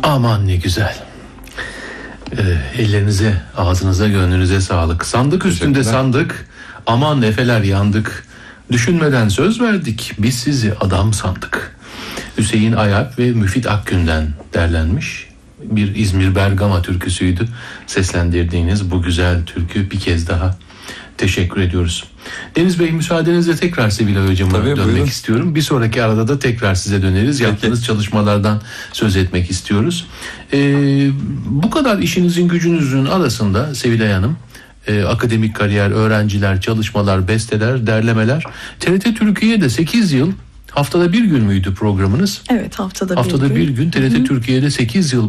Aman ne güzel. Ellerinize, ağzınıza, gönlünüze sağlık. Sandık üstünde sandık. Aman efeler yandık. Düşünmeden söz verdik. Biz sizi adam sandık. Hüseyin Ayak ve Müfit Akgün'den derlenmiş bir İzmir Bergama türküsüydü. Seslendirdiğiniz bu güzel türkü bir kez daha teşekkür ediyoruz. Deniz Bey, müsaadenizle tekrar Sevilay Hocam'a dönmek istiyorum. Bir sonraki arada da tekrar size döneriz. Peki. Yaptığınız çalışmalardan söz etmek istiyoruz. Bu kadar işinizin gücünüzün arasında Sevilay Hanım, akademik kariyer, öğrenciler, çalışmalar, besteler, derlemeler. TRT Türkiye'de 8 yıl haftada bir gün müydü programınız? Evet, haftada bir gün. TRT Türkiye'de 8 yıl